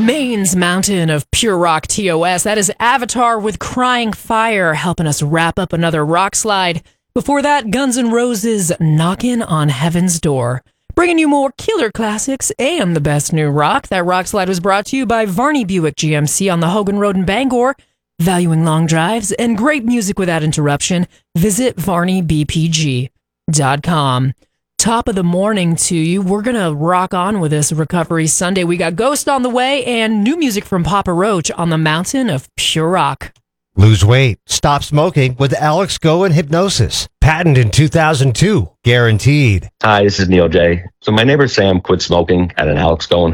Maine's mountain of pure rock TOS. That is Avatar with Crying Fire, helping us wrap up another rock slide. Before that, Guns N' Roses, Knockin' on Heaven's Door. Bringing you more killer classics and the best new rock. That rock slide was brought to you by Varney Buick GMC on the Hogan Road in Bangor. Valuing long drives and great music without interruption, visit VarneyBPG.com. Top of the morning to you. We're going to rock on with this Recovery Sunday. We got Ghost on the way and new music from Papa Roach on the mountain of pure rock. Lose weight, stop smoking with Alex Go and Hypnosis. Patent in 2002, guaranteed. Hi, this is Neil J. So my neighbor Sam quit smoking at an Alex Go